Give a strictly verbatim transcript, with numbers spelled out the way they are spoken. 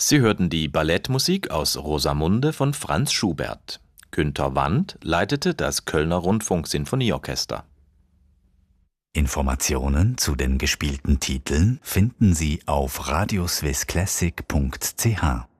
Sie hörten die Ballettmusik aus Rosamunde von Franz Schubert. Günter Wandt leitete das Kölner Rundfunk-Sinfonieorchester. Informationen zu den gespielten Titeln finden Sie auf radioswissclassic punkt c h.